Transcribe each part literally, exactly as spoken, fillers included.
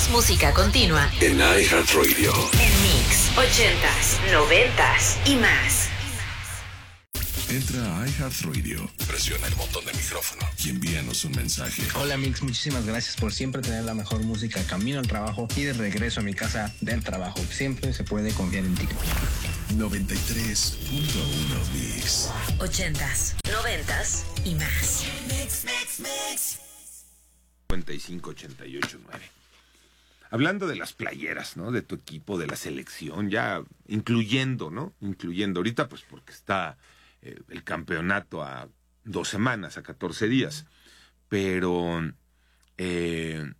más música continua en iHeartRadio. En Mix, ochentas, noventas y más. Entra a iHeartRadio, presiona el botón de micrófono y envíanos un mensaje. Hola Mix, muchísimas gracias por siempre tener la mejor música camino al trabajo y de regreso a mi casa del trabajo. Siempre se puede confiar en ti. noventa y tres punto uno Mix. Ochentas, noventas y más. Mix, mix, mix. noventa y cinco, ochenta y ocho, nueve. Hablando de las playeras, ¿no? De tu equipo, de la selección, ya incluyendo, ¿no? Incluyendo ahorita, pues porque está eh, el campeonato a dos semanas, a catorce días. Pero, eh,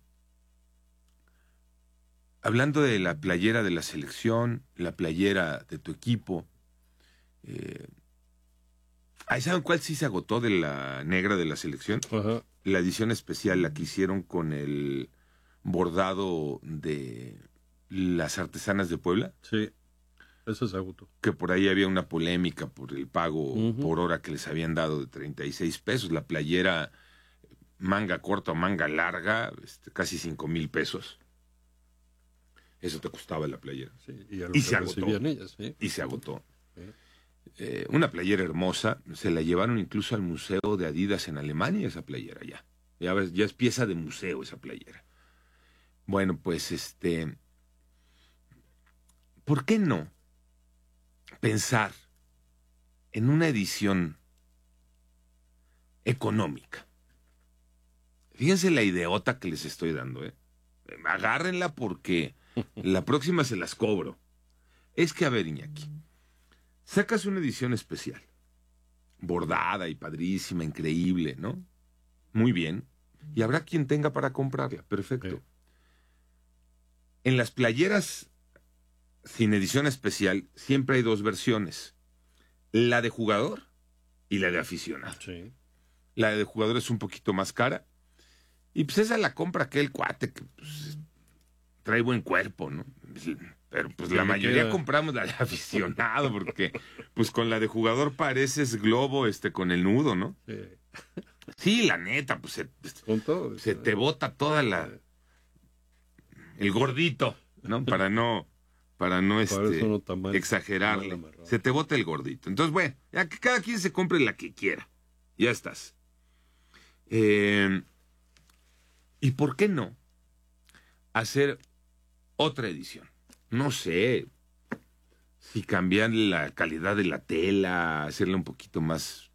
hablando de la playera de la selección, la playera de tu equipo, eh, ¿ahí saben cuál sí se agotó de la negra de la selección? Ajá. La edición especial, la que hicieron con el bordado de las artesanas de Puebla. Sí, eso se agotó. Que por ahí había una polémica por el pago Uh-huh. por hora que les habían dado de treinta y seis pesos. La playera manga corta o manga larga, este, casi cinco mil pesos. Eso te costaba la playera. Sí, y, a lo Y que se agotó. recibían ellas, ¿sí? Y se agotó. Sí. Eh, una playera hermosa, se la llevaron incluso al museo de Adidas en Alemania, esa playera ya. Ya ves, ya es pieza de museo esa playera. Bueno, pues este, ¿por qué no pensar en una edición económica? Fíjense la ideota que les estoy dando, ¿eh? Agárrenla porque la próxima se las cobro. Es que, a ver, Iñaki, sacas una edición especial, bordada y padrísima, increíble, ¿no? Muy bien. Y habrá quien tenga para comprarla. Perfecto. Sí. En las playeras sin edición especial siempre hay dos versiones. La de jugador y la de aficionado. Sí. La de jugador es un poquito más cara. Y pues esa la compra aquel cuate que pues, trae buen cuerpo, ¿no? Pero pues la mayoría queda. compramos la de aficionado porque pues con la de jugador pareces globo este con el nudo, ¿no? Sí. Sí, la neta, pues se, Con todo. se te bota toda la el gordito, ¿no? Para no para no Para este eso no está mal, exagerarle. mal amarrado. Se te bota el gordito. Entonces, bueno, ya que cada quien se compre la que quiera. Ya estás. Eh, ¿Y por qué no hacer otra edición? No sé, si cambiar la calidad de la tela, hacerla un poquito más...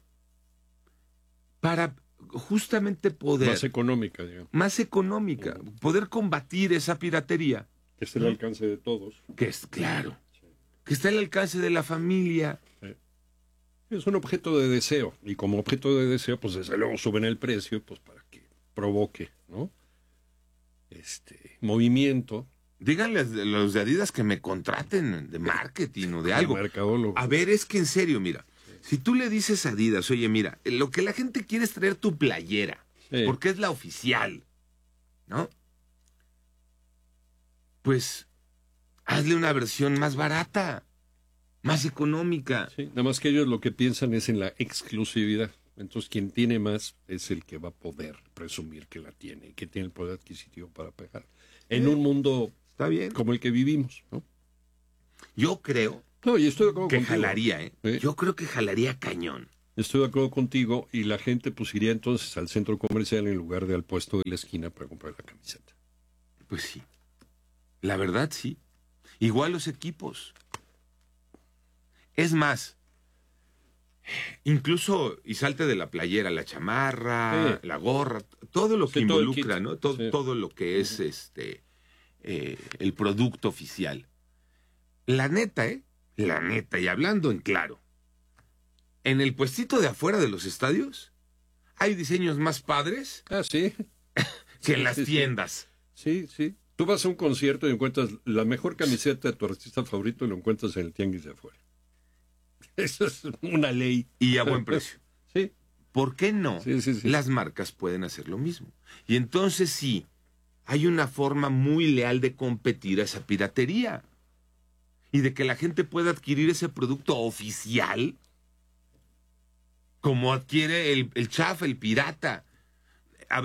Para justamente poder... Más económica, digamos. Más económica, poder combatir esa piratería. Que esté al alcance de todos. Que es, claro, que está al alcance de la familia. Sí. Es un objeto de deseo. Y como objeto de deseo, pues desde luego suben el precio, pues para que provoque, ¿no? Este movimiento. Díganle a los de Adidas que me contraten de marketing o de algo. Mercadólogo. A ver, es que en serio, mira, si tú le dices a Adidas, oye, mira, lo que la gente quiere es traer tu playera, Sí. porque es la oficial, ¿no? Pues hazle una versión más barata, más económica. Sí, nada más que ellos lo que piensan es en la exclusividad. Entonces, quien tiene más es el que va a poder presumir que la tiene y que tiene el poder adquisitivo para pegar. En un mundo Está bien. como el que vivimos, ¿no? Yo creo No, y estoy de acuerdo que contigo. jalaría, ¿eh? Sí. Yo creo que jalaría cañón. Estoy de acuerdo contigo y la gente pues iría entonces al centro comercial en lugar de al puesto de la esquina para comprar la camiseta. Pues sí. La verdad, sí. Igual los equipos. Es más, incluso, y salte de la playera, la chamarra, Sí. la gorra, todo lo que Sí, todo el involucra, kit. ¿no? Todo, Sí. todo lo que es este eh, el producto oficial. La neta, ¿eh? La neta, y hablando en claro, en el puestito de afuera de los estadios hay diseños más padres Ah, sí. que en Sí, las sí, sí. tiendas. Sí, sí. Tú vas a un concierto y encuentras la mejor camiseta de tu artista favorito y lo encuentras en el tianguis de afuera. Eso es una ley. Y a buen precio. Sí. ¿Por qué no? Sí, sí, sí. Las marcas pueden hacer lo mismo. Y entonces sí, hay una forma muy leal de competir a esa piratería. Y de que la gente pueda adquirir ese producto oficial como adquiere el, el chafa, el pirata. A ver,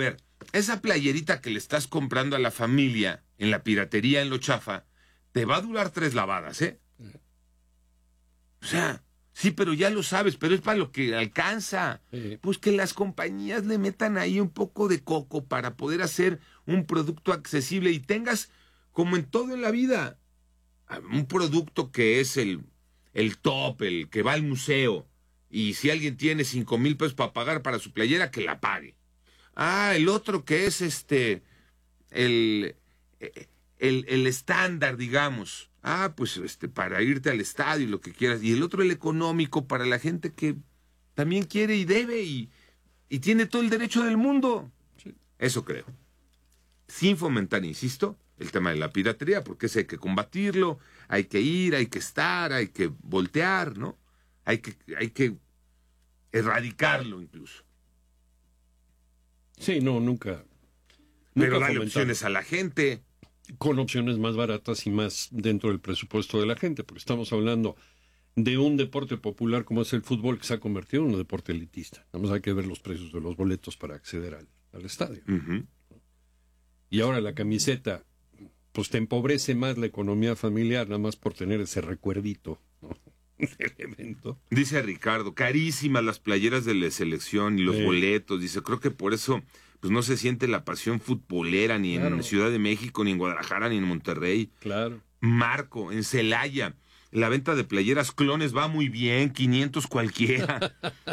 esa playerita que le estás comprando a la familia en la piratería, en lo chafa, te va a durar tres lavadas, ¿eh? O sea, sí, pero ya lo sabes, pero es para lo que alcanza. Sí. Pues que las compañías le metan ahí un poco de coco para poder hacer un producto accesible y tengas, como en todo en la vida, un producto que es el, el top, el que va al museo. Y si alguien tiene cinco mil pesos para pagar para su playera, que la pague. Ah, el otro que es este, el, el, el estándar, digamos. Ah, pues este, para irte al estadio y lo que quieras. Y el otro, el económico, para la gente que también quiere y debe y, y tiene todo el derecho del mundo. Sí. Eso creo. Sin fomentar, insisto, el tema de la piratería, porque ese hay que combatirlo, hay que ir, hay que estar, hay que voltear, ¿no? Hay que, hay que erradicarlo incluso. Sí, no, nunca. Pero nunca dale fomentar. opciones a la gente. Con opciones más baratas y más dentro del presupuesto de la gente, porque estamos hablando de un deporte popular como es el fútbol, que se ha convertido en un deporte elitista. Nada más hay que ver los precios de los boletos para acceder al, al estadio. Uh-huh. Y ahora la camiseta, pues te empobrece más la economía familiar, nada más por tener ese recuerdito, ¿no? del evento. Dice Ricardo, carísimas las playeras de la selección y los Sí. boletos. Dice, creo que por eso pues no se siente la pasión futbolera ni Claro. en Ciudad de México, ni en Guadalajara, ni en Monterrey. Claro. Marco, en Celaya, la venta de playeras clones va muy bien, quinientos cualquiera.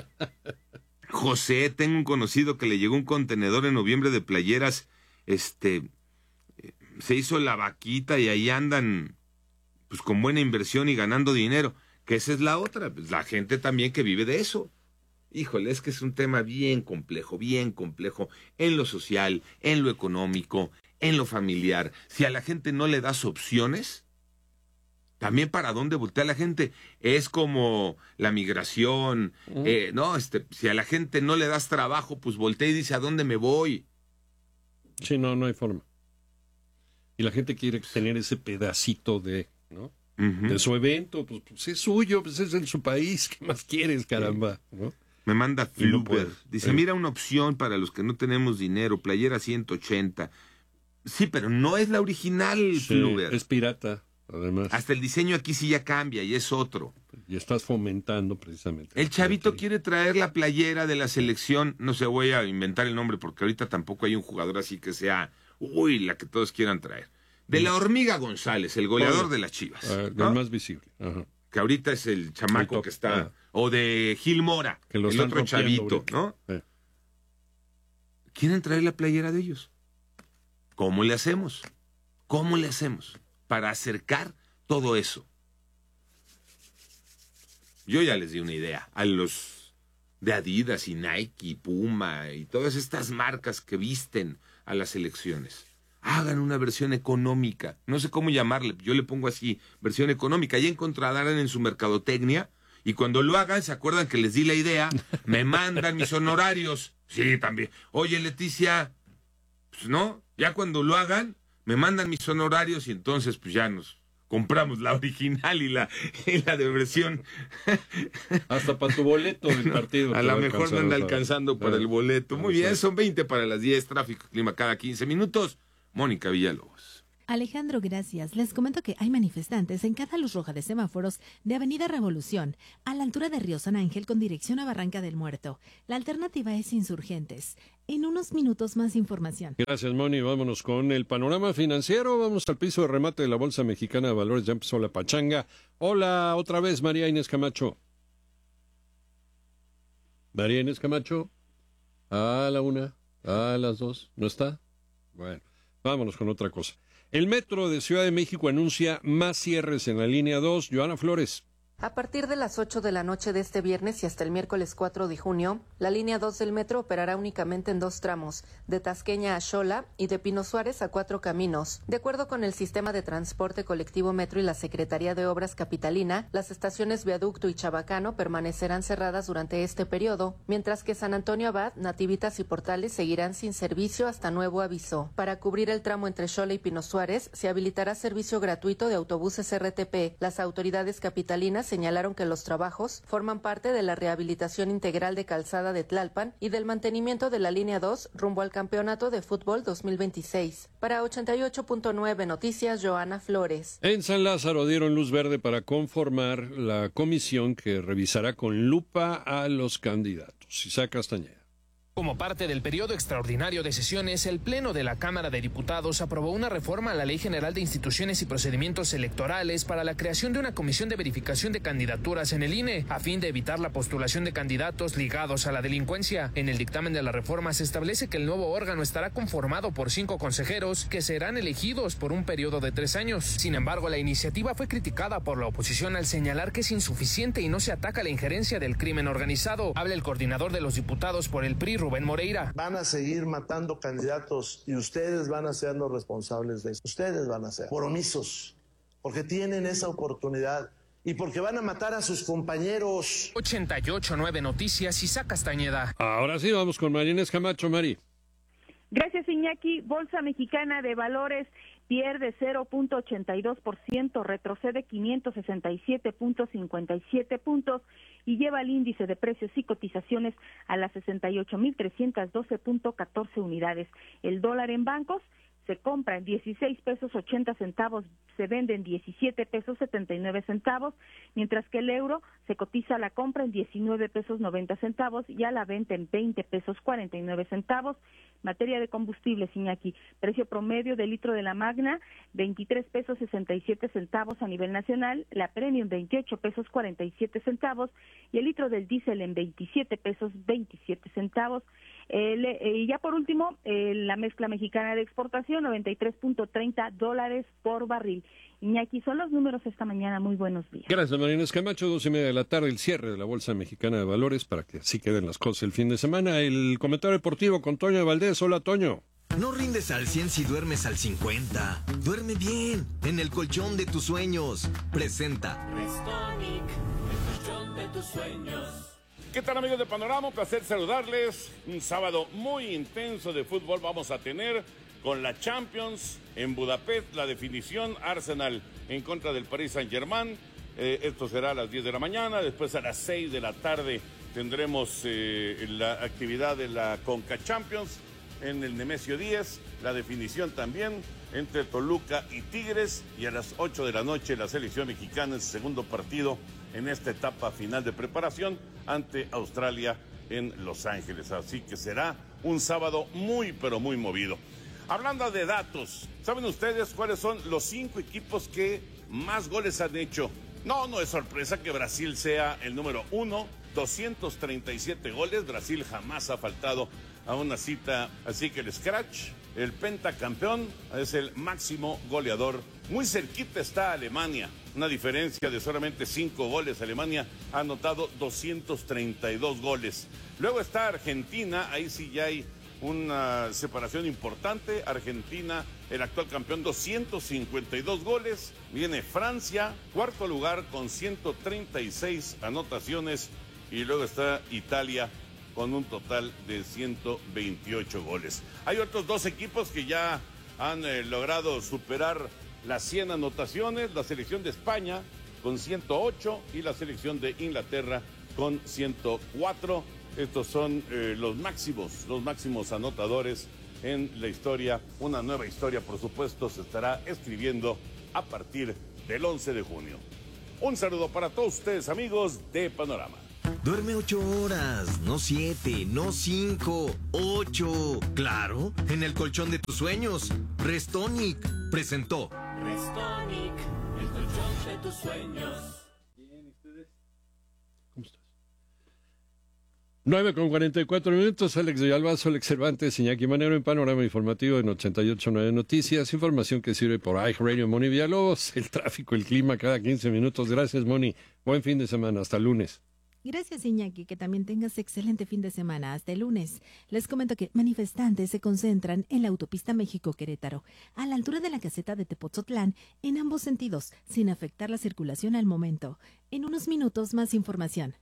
José, tengo un conocido que le llegó un contenedor en noviembre de playeras, este, eh, se hizo la vaquita y ahí andan pues con buena inversión y ganando dinero, que esa es la otra, pues la gente también que vive de eso. Híjole, es que es un tema bien complejo, bien complejo, en lo social, en lo económico, en lo familiar. Si a la gente no le das opciones, también para dónde voltea la gente. Es como la migración, Uh-huh. eh, no, este, si a la gente no le das trabajo, pues voltea y dice, ¿a dónde me voy? Sí, no, no hay forma. Y la gente quiere tener ese pedacito de, ¿no? Uh-huh. De su evento, pues, pues es suyo, pues es en su país, ¿qué más quieres, caramba? ¿No? Me manda Y no Fluber. puedes. Dice, Sí. mira una opción para los que no tenemos dinero, playera ciento ochenta. Sí, pero no es la original, Sí, Fluber. es pirata, además. Hasta el diseño aquí sí ya cambia y es otro. Y estás fomentando precisamente. El chavito Aquí. quiere traer la playera de la selección, no sé, voy a inventar el nombre porque ahorita tampoco hay un jugador así que sea, uy, la que todos quieran traer. De la Hormiga González, el goleador de las Chivas, Ah, ¿no? el más visible. Ajá. Que ahorita es el chamaco El top, que está, ah. o de Gil Mora, Que lo el están otro rompiendo chavito, ahorita. ¿no? Eh. Quieren traer la playera de ellos. ¿Cómo le hacemos? ¿Cómo le hacemos para acercar todo eso? Yo ya les di una idea a los de Adidas y Nike y Puma y todas estas marcas que visten a las elecciones. Hagan una versión económica. No sé cómo llamarle, yo le pongo así, versión económica. Ya encontrarán en su mercadotecnia y cuando lo hagan, ¿se acuerdan que les di la idea? Me mandan mis honorarios. Sí, también. Oye, Leticia, pues no, ya cuando lo hagan, me mandan mis honorarios y entonces pues ya nos compramos la original y la, y la de versión. Hasta para tu boleto del partido. A te lo va mejor no alcanzar, anda ¿sabes? alcanzando para Ah, el boleto. Muy sí. bien, son veinte para las diez, tráfico, clima cada quince minutos. Mónica Villalobos. Alejandro, gracias. Les comento que hay manifestantes en cada luz roja de semáforos de Avenida Revolución, a la altura de Río San Ángel con dirección a Barranca del Muerto. La alternativa es Insurgentes. En unos minutos más información. Gracias, Moni. Vámonos con el panorama financiero. Vamos al piso de remate de la Bolsa Mexicana de Valores. Ya empezó la pachanga. Hola, otra vez, María Inés Camacho. María Inés Camacho. A la una, a las dos. ¿No está? Bueno, vámonos con otra cosa. El Metro de Ciudad de México anuncia más cierres en la línea dos. Joana Flores. A partir de las ocho de la noche de este viernes y hasta el miércoles cuatro de junio, la línea dos del metro operará únicamente en dos tramos, de Tasqueña a Xola y de Pino Suárez a Cuatro Caminos. De acuerdo con el Sistema de Transporte Colectivo Metro y la Secretaría de Obras Capitalina, las estaciones Viaducto y Chabacano permanecerán cerradas durante este periodo, mientras que San Antonio Abad, Nativitas y Portales seguirán sin servicio hasta nuevo aviso. Para cubrir el tramo entre Xola y Pino Suárez, se habilitará servicio gratuito de autobuses R T P. Las autoridades capitalinas señalaron que los trabajos forman parte de la rehabilitación integral de calzada de Tlalpan y del mantenimiento de la línea dos rumbo al Campeonato de Fútbol dos mil veintiséis. Para ochenta y ocho punto nueve Noticias, Joana Flores. En San Lázaro dieron luz verde para conformar la comisión que revisará con lupa a los candidatos. Isaac Castañeda. Como parte del periodo extraordinario de sesiones, el Pleno de la Cámara de Diputados aprobó una reforma a la Ley General de Instituciones y Procedimientos Electorales para la creación de una comisión de verificación de candidaturas en el I N E, a fin de evitar la postulación de candidatos ligados a la delincuencia. En el dictamen de la reforma se establece que el nuevo órgano estará conformado por cinco consejeros que serán elegidos por un periodo de tres años. Sin embargo, la iniciativa fue criticada por la oposición al señalar que es insuficiente y no se ataca la injerencia del crimen organizado. Habla el coordinador de los diputados por el P R I, Rubén Moreira. Van a seguir matando candidatos y ustedes van a ser los responsables de eso. Ustedes van a ser por omisos, porque tienen esa oportunidad y porque van a matar a sus compañeros. ochenta y ocho punto nueve Noticias, Isaac Castañeda. Ahora sí, vamos con María Inés Camacho. Mari. Gracias, Iñaki. Bolsa Mexicana de Valores pierde cero punto ochenta y dos por ciento, retrocede quinientos sesenta y siete punto cincuenta y siete puntos y lleva el índice de precios y cotizaciones a las sesenta y ocho mil trescientos doce punto catorce unidades. El dólar en bancos se compra en dieciséis pesos ochenta centavos, se vende en diecisiete pesos setenta y nueve centavos, mientras que el euro se cotiza a la compra en diecinueve pesos noventa centavos y a la venta en veinte pesos cuarenta y nueve centavos. Materia de combustibles, Iñaki, precio promedio del litro de la Magna, veintitrés pesos sesenta y siete centavos a nivel nacional, la Premium veintiocho pesos cuarenta y siete centavos y el litro del diésel en veintisiete pesos veintisiete centavos. El, eh, y ya por último, eh, la mezcla mexicana de exportación, noventa y tres punto treinta dólares por barril. Iñaki, son los números esta mañana. Muy buenos días. Gracias, María Inés Camacho. Dos y media de la tarde, el cierre de la Bolsa Mexicana de Valores para que así queden las cosas el fin de semana. El comentario deportivo con Toño Valdés. Hola, Toño. No rindes al cien si duermes al cincuenta. Duerme bien, en el colchón de tus sueños. Presenta Restonic, el colchón de tus sueños. ¿Qué tal, amigos de Panorama? Un placer saludarles. Un sábado muy intenso de fútbol vamos a tener con la Champions en Budapest, la definición Arsenal en contra del Paris Saint-Germain. Eh, esto será a las diez de la mañana, después a las seis de la tarde tendremos eh, la actividad de la Conca Champions en el Nemesio diez, la definición también entre Toluca y Tigres, y a las ocho de la noche la selección mexicana en su segundo partido en esta etapa final de preparación ante Australia en Los Ángeles. Así que será un sábado muy, pero muy movido. Hablando de datos, ¿saben ustedes cuáles son los cinco equipos que más goles han hecho? No, no es sorpresa que Brasil sea el número uno, doscientos treinta y siete goles. Brasil jamás ha faltado a una cita, así que el Scratch, el pentacampeón, es el máximo goleador. Muy cerquita está Alemania, una diferencia de solamente cinco goles. Alemania ha anotado doscientos treinta y dos goles. Luego está Argentina, ahí sí ya hay una separación importante. Argentina, el actual campeón, doscientos cincuenta y dos goles. Viene Francia, cuarto lugar con ciento treinta y seis anotaciones. Y luego está Italia con un total de ciento veintiocho goles. Hay otros dos equipos que ya han eh, logrado superar las cien anotaciones. La selección de España con ciento ocho y la selección de Inglaterra con ciento cuatro. Estos son eh, los máximos, los máximos anotadores en la historia. Una nueva historia, por supuesto, se estará escribiendo a partir del once de junio. Un saludo para todos ustedes, amigos de Panorama. Duerme ocho horas, no siete, no cinco, ocho. Claro, en el colchón de tus sueños. Restonic presentó. Restonic, el colchón de tus sueños. Bien, ¿y ustedes? ¿Cómo estás? nueve con cuarenta y cuatro minutos, Alex de Albazo, Alex Cervantes, Iñaki Manero en Panorama Informativo en ochenta y ocho punto nueve Noticias, información que sirve por iHeartRadio. Moni Villalobos, el tráfico, el clima cada quince minutos. Gracias, Moni. Buen fin de semana, hasta el lunes. Gracias, Iñaki, que también tengas excelente fin de semana. Hasta el lunes. Les comento que manifestantes se concentran en la autopista México-Querétaro, a la altura de la caseta de Tepotzotlán, en ambos sentidos, sin afectar la circulación al momento. En unos minutos, más información.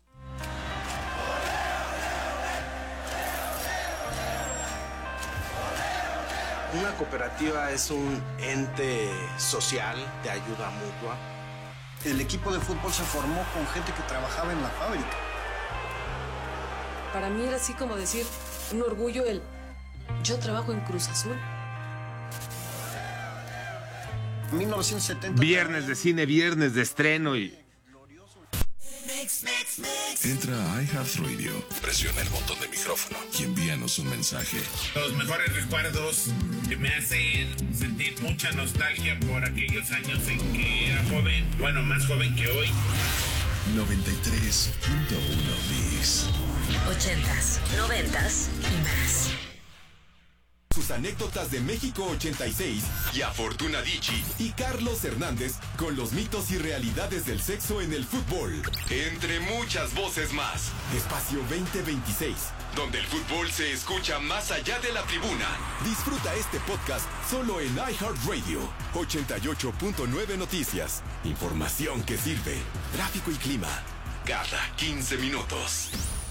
Una cooperativa es un ente social de ayuda mutua El equipo de fútbol se formó con gente que trabajaba en la fábrica. Para mí era así como decir, un orgullo el, yo trabajo en Cruz Azul. mil novecientos setenta. Viernes de cine, viernes de estreno y... Entra a iHeartRadio, presiona el botón de micrófono y envíanos un mensaje. Los mejores recuerdos que me hacen sentir mucha nostalgia por aquellos años en que era joven, bueno, más joven que hoy. noventa y tres punto uno Bis. Ochentas, noventas y más. Sus anécdotas de México ochenta y seis y a Fortuna Dicci y Carlos Hernández con los mitos y realidades del sexo en el fútbol. Entre muchas voces más. Espacio veinte veintiséis, donde el fútbol se escucha más allá de la tribuna. Disfruta este podcast solo en iHeartRadio. ochenta y ocho punto nueve Noticias. Información que sirve. Tráfico y clima. Cada quince minutos.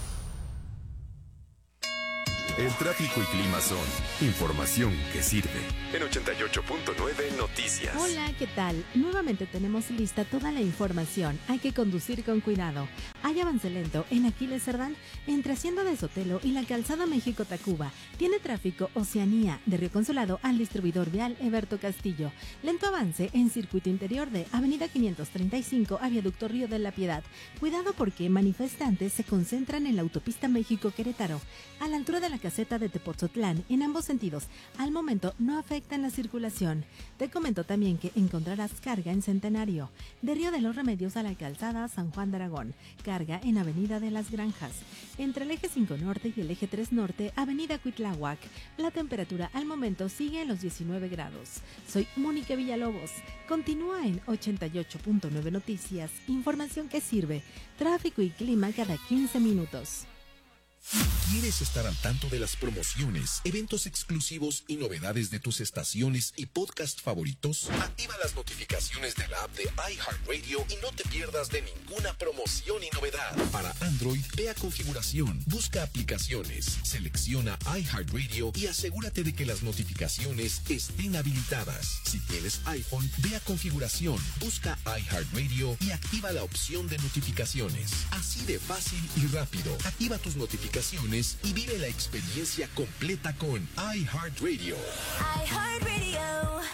El tráfico y clima son información que sirve. En ochenta y ocho punto nueve Noticias. Hola, ¿qué tal? Nuevamente tenemos lista toda la información. Hay que conducir con cuidado. Hay avance lento en Aquiles Cerdán, entre Hacienda de Sotelo y la Calzada México-Tacuba. Tiene tráfico Oceanía, de Río Consulado al distribuidor vial Eberto Castillo. Lento avance en circuito interior de Avenida quinientos treinta y cinco a Viaducto Río de la Piedad. Cuidado porque manifestantes se concentran en la autopista México-Querétaro. A la altura de la caseta de Tepoztlán, en ambos sentidos, al momento no afectan la circulación. Te comento también que encontrarás carga en Centenario, de Río de los Remedios a la calzada San Juan de Aragón, carga en Avenida de las Granjas, entre el eje cinco Norte y el eje tres Norte, Avenida Cuitláhuac. La temperatura al momento sigue en los diecinueve grados. Soy Mónica Villalobos. Continúa en ochenta y ocho punto nueve Noticias, información que sirve, tráfico y clima cada quince minutos. ¿Quieres estar al tanto de las promociones, eventos exclusivos y novedades de tus estaciones y podcast favoritos? Activa las notificaciones de la app de iHeartRadio y no te pierdas de ninguna promoción y novedad. Para Android, ve a configuración, busca aplicaciones, selecciona iHeartRadio y asegúrate de que las notificaciones estén habilitadas. Si tienes iPhone, ve a configuración, busca iHeartRadio y activa la opción de notificaciones. Así de fácil y rápido. Activa tus notificaciones y vive la experiencia completa con iHeartRadio. iHeartRadio.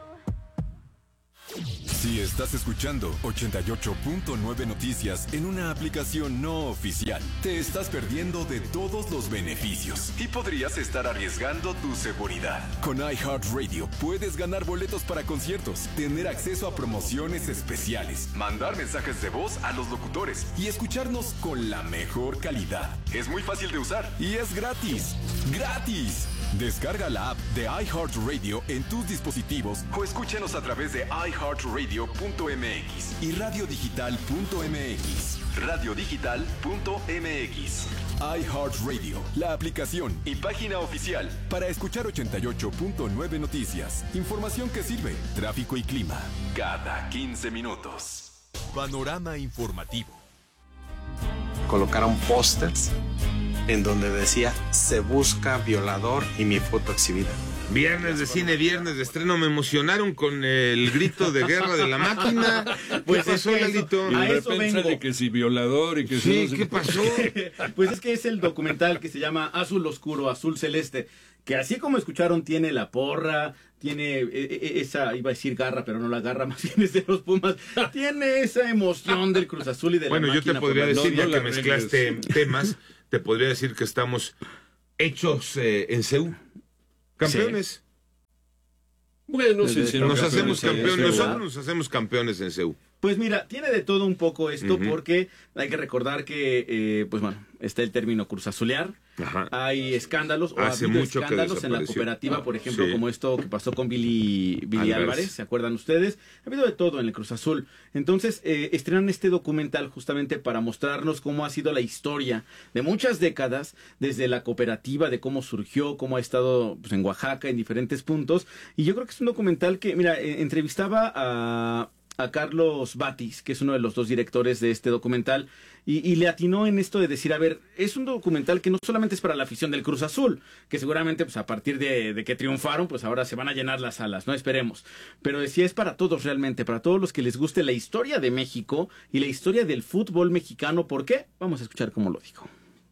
Si estás escuchando ochenta y ocho punto nueve Noticias en una aplicación no oficial, te estás perdiendo de todos los beneficios y podrías estar arriesgando tu seguridad. Con iHeartRadio puedes ganar boletos para conciertos, tener acceso a promociones especiales, mandar mensajes de voz a los locutores y escucharnos con la mejor calidad. Es muy fácil de usar y es gratis. ¡Gratis! Descarga la app de iHeartRadio en tus dispositivos o escúchanos a través de i heart radio punto m x y radio digital punto m x. radio digital punto m x. iHeartRadio, la aplicación y página oficial para escuchar ochenta y ocho punto nueve Noticias. Información que sirve, tráfico y clima, cada quince minutos. Panorama informativo. Colocaron pósters en donde decía se busca violador y mi foto exhibida. Viernes de cine, viernes de estreno, me emocionaron con el grito de guerra de la máquina. Pues ¿Qué pasó, es que Lalito? eso, a eso vengo. De que si violador y que si Sí, no sé ¿qué pasó? Pues es que es el documental que se llama Azul Oscuro, Azul Celeste, que así como escucharon tiene la porra, tiene esa, iba a decir garra, pero no la garra, más bien es de los Pumas, tiene esa emoción del Cruz Azul y de Bueno, la yo te máquina podría por la decir, gloria. ya que mezclaste temas, te podría decir que estamos hechos eh, en C U. Campeones. Bueno, sí, sí, nos hacemos campeones, ¿verdad? nosotros nos hacemos campeones en C U. Pues mira, tiene de todo un poco esto, Ujú. porque hay que recordar que, eh, pues bueno, está el término cruzazulear, Ajá. hay escándalos, o Hace ha habido mucho que escándalos en la desapareció. cooperativa, por ejemplo, Sí. como esto que pasó con Billy, Billy Álvarez. Álvarez, ¿se acuerdan ustedes? Ha habido de todo en el Cruz Azul. Entonces, eh, estrenan este documental justamente para mostrarnos cómo ha sido la historia de muchas décadas, desde la cooperativa, de cómo surgió, cómo ha estado pues, en Oaxaca, en diferentes puntos. Y yo creo que es un documental que, mira, eh, entrevistaba a... a Carlos Batis, que es uno de los dos directores de este documental, y, y le atinó en esto de decir, a ver, es un documental que no solamente es para la afición del Cruz Azul, que seguramente pues a partir de, de que triunfaron, pues ahora se van a llenar las salas, no esperemos, pero decía, es para todos realmente, para todos los que les guste la historia de México y la historia del fútbol mexicano. ¿Por qué? Vamos a escuchar cómo lo dijo.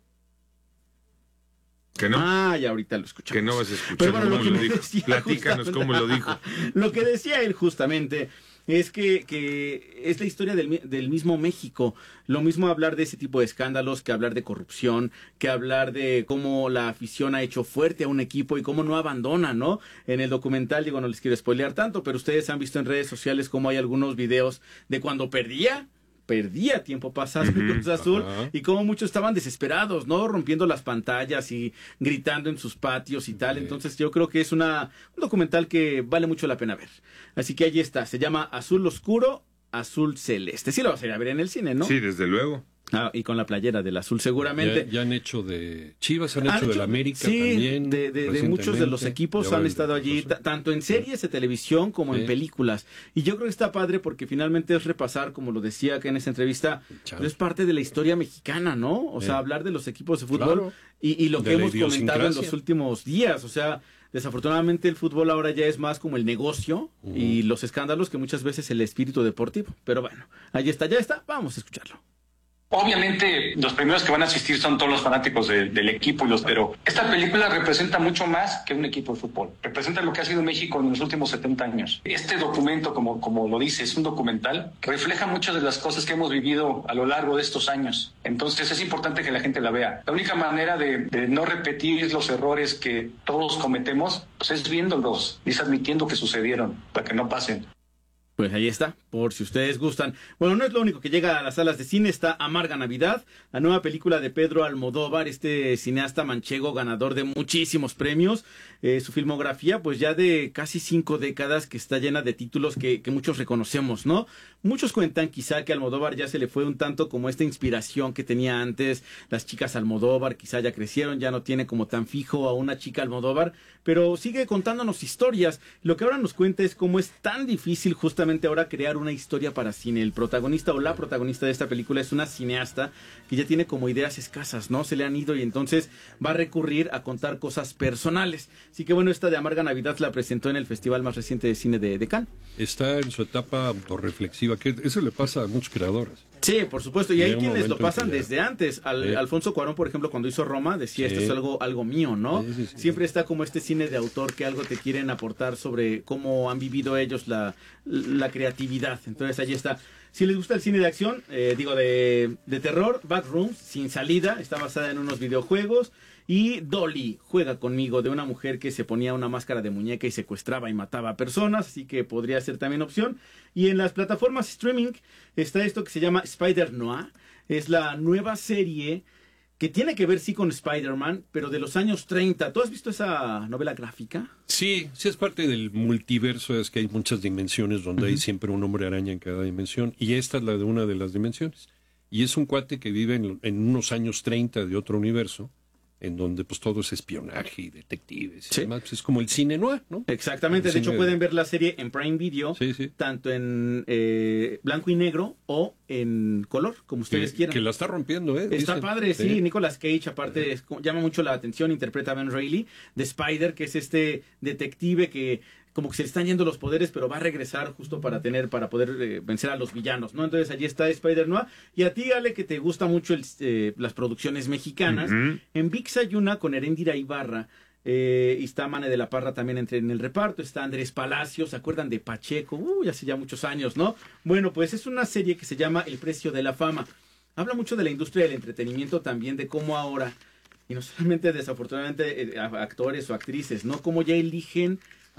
¿Que no? Ah, ya ahorita lo escuchamos. Que no vas a escuchar. Pero bueno, cómo lo lo que dijo. decía Platícanos cómo lo dijo. Lo que decía él justamente es que, que es la historia del, del mismo México. Lo mismo hablar de ese tipo de escándalos que hablar de corrupción, que hablar de cómo la afición ha hecho fuerte a un equipo y cómo no abandona, ¿no? En el documental, digo, no les quiero spoilear tanto, pero ustedes han visto en redes sociales cómo hay algunos videos de cuando perdía. Perdía tiempo pasado el Cruz Azul y como muchos estaban desesperados, ¿no? Rompiendo las pantallas y gritando en sus patios y tal. Entonces yo creo que es una, un documental que vale mucho la pena ver. Así que ahí está, se llama Azul Oscuro, Azul Celeste. Sí lo vas a ir a ver en el cine, ¿no? Sí, desde luego. Ah, y con la playera del azul seguramente. Ya, ya han hecho de Chivas, han, han hecho, hecho del América sí, también. De, de, de muchos de los equipos han estado allí, tanto en series de televisión como sí. en películas. Y yo creo que está padre porque finalmente es repasar, como lo decía acá en esa entrevista, pues es parte de la historia mexicana, ¿no? O sí. sea, hablar de los equipos de fútbol claro. y, y lo de que hemos comentado en los últimos días. O sea, desafortunadamente el fútbol ahora ya es más como el negocio uh-huh. y los escándalos que muchas veces el espíritu deportivo. Pero bueno, ahí está, ya está, vamos a escucharlo. Obviamente los primeros que van a asistir son todos los fanáticos de, del equipo, y los, pero esta película representa mucho más que un equipo de fútbol. Representa lo que ha sido México en los últimos setenta años. Este documento, como, como lo dice, es un documental, refleja muchas de las cosas que hemos vivido a lo largo de estos años. Entonces es importante que la gente la vea. La única manera de, de no repetir los errores que todos cometemos pues es viéndolos, es admitiendo que sucedieron, para que no pasen. Pues ahí está, por si ustedes gustan. Bueno, no es lo único que llega a las salas de cine, está Amarga Navidad, la nueva película de Pedro Almodóvar, este cineasta manchego ganador de muchísimos premios. Eh, su filmografía, pues ya de casi cinco décadas, que está llena de títulos que, que muchos reconocemos, ¿no? Muchos cuentan quizá que Almodóvar ya se le fue un tanto como esta inspiración que tenía antes, las chicas Almodóvar quizá ya crecieron, ya no tiene como tan fijo a una chica Almodóvar, pero sigue contándonos historias. Lo que ahora nos cuenta es cómo es tan difícil justamente ahora crear una historia para cine. El protagonista o la protagonista de esta película es una cineasta que ya tiene como ideas escasas, ¿no? Se le han ido y entonces va a recurrir a contar cosas personales. Así que bueno, esta de Amarga Navidad la presentó en el festival más reciente de cine de, de Cannes. Está en su etapa autorreflexiva, que eso le pasa a muchos creadores. Sí, por supuesto, y hay quienes lo pasan desde antes. Al, sí. Alfonso Cuarón, por ejemplo, cuando hizo Roma, decía, sí. esto es algo, algo mío, ¿no? Sí, sí, sí, Siempre sí. está como este cine de autor que algo te quieren aportar sobre cómo han vivido ellos la, la creatividad. Entonces, ahí está. Si les gusta el cine de acción, eh, digo, de, de terror, Backrooms, Sin Salida, está basada en unos videojuegos. Y Dolly, Juega Conmigo, de una mujer que se ponía una máscara de muñeca y secuestraba y mataba a personas, así que podría ser también opción. Y en las plataformas streaming está esto que se llama Spider-Noir, es la nueva serie que tiene que ver sí con Spider-Man, pero de los años treinta. ¿Tú has visto esa novela gráfica? Sí, sí es parte del multiverso, es que hay muchas dimensiones donde uh-huh. hay siempre un hombre araña en cada dimensión, y esta es la de una de las dimensiones. Y es un cuate que vive en, en unos años treinta de otro universo, en donde pues todo es espionaje y detectives y sí. demás. Pues, es como el cine noir, ¿no? Exactamente, el de hecho de... pueden ver la serie en Prime Video, sí, sí. tanto en eh, blanco y negro o en color, como ustedes que, quieran. Que la está rompiendo, ¿eh? Está Dicen. padre, sí. sí. Nicolas Cage, aparte, sí. es, llama mucho la atención, interpreta a Ben Reilly, de Spider, que es este detective que como que se le están yendo los poderes, pero va a regresar justo para tener, para poder eh, vencer a los villanos, ¿no? Entonces allí está Spider-Noir. Y a ti, Ale, que te gusta mucho el, eh, las producciones mexicanas, uh-huh. en ViX hay una con Heréndira Ibarra, eh, y está Mane de la Parra también entre en el reparto, está Andrés Palacios, ¿se acuerdan de Pacheco? Uy, hace ya muchos años, ¿no? Bueno, pues es una serie que se llama El Precio de la Fama. Habla mucho de la industria del entretenimiento también, de cómo ahora, y no solamente desafortunadamente eh, actores o actrices, ¿no? Cómo ya eligen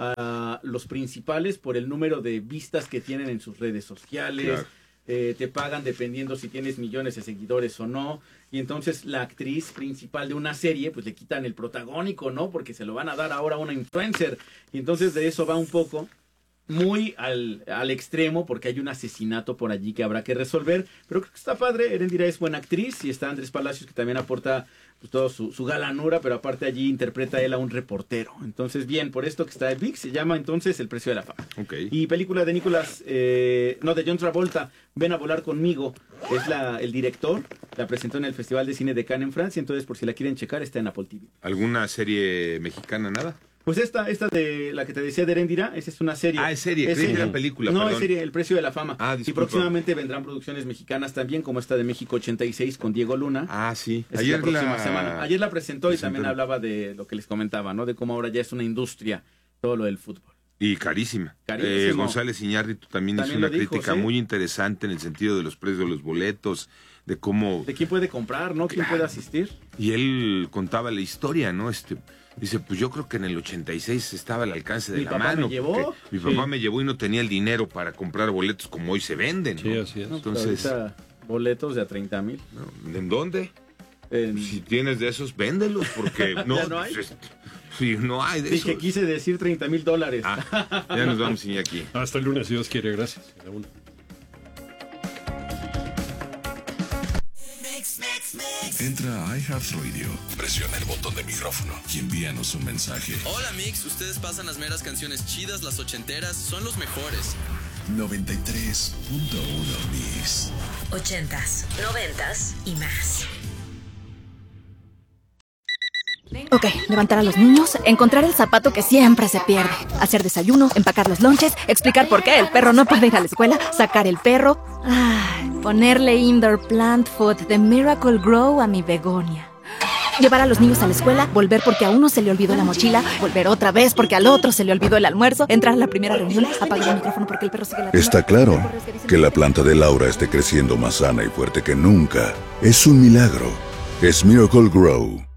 a los principales por el número de vistas que tienen en sus redes sociales, claro. eh, te pagan dependiendo si tienes millones de seguidores o no, y entonces la actriz principal de una serie, pues le quitan el protagónico, ¿no? Porque se lo van a dar ahora a una influencer, y entonces de eso va un poco muy al, al extremo porque hay un asesinato por allí que habrá que resolver, pero creo que está padre. Erendira es buena actriz y está Andrés Palacios, que también aporta pues, todo su, su galanura, pero aparte allí interpreta él a un reportero. Entonces, bien, por esto que está en V I X, se llama entonces El Precio de la Fama. Okay. Y película de Nicolas, eh, no, de John Travolta, Ven a volar conmigo, es la, el director, la presentó en el Festival de Cine de Cannes en Francia, entonces por si la quieren checar, está en Apple T V. ¿Alguna serie mexicana, nada? Pues esta, esta de la que te decía de Erendira, esa es una serie. Ah, es serie, es creí serie. que era película, No, perdón. es serie, El Precio de la Fama. Ah, y disculpa. próximamente vendrán producciones mexicanas también, como esta de México ochenta y seis con Diego Luna. Ah, sí. Es Ayer la próxima la... semana. Ayer la presentó y presentó. también hablaba de lo que les comentaba, ¿no? De cómo ahora ya es una industria todo lo del fútbol. Y carísima. Carísimo. Eh, González Iñárritu también, También hizo una lo dijo, crítica ¿sí? muy interesante en el sentido de los precios de los boletos, de cómo... De quién puede comprar, ¿no? ¿Quién puede asistir? Y él contaba la historia, ¿no? Este, dice, pues yo creo que en el ochenta y seis estaba al alcance de Mi la papá mano. me llevó. porque Mi papá Sí. me llevó y no tenía el dinero para comprar boletos como hoy se venden, ¿no? Sí, así es. No, pues Entonces, ahorita boletos de a treinta mil. ¿no? ¿En dónde? En... Si tienes de esos, véndelos, porque no, ¿Ya no hay? pues, sí, no hay de Dije, esos. quise decir treinta mil dólares. Ah, ya nos vamos, Iñaki. Hasta el lunes, si Dios quiere. Gracias. A la una. Entra a iHeartRadio, presiona el botón de micrófono y envíanos un mensaje. Hola Mix, ustedes pasan las meras canciones chidas, las ochenteras, son los mejores. noventa y tres punto uno Mix. Ochentas, noventas y más. Ok, levantar a los niños, encontrar el zapato que siempre se pierde, hacer desayuno, empacar los lonches, explicar por qué el perro no puede ir a la escuela, sacar el perro, ay, ponerle indoor plant food de Miracle Grow a mi begonia. Llevar a los niños a la escuela, volver porque a uno se le olvidó la mochila, volver otra vez porque al otro se le olvidó el almuerzo, entrar a la primera reunión, apagar el micrófono porque el perro sigue latiendo. Está claro que la planta de Laura esté creciendo más sana y fuerte que nunca. Es un milagro. Es Miracle Grow.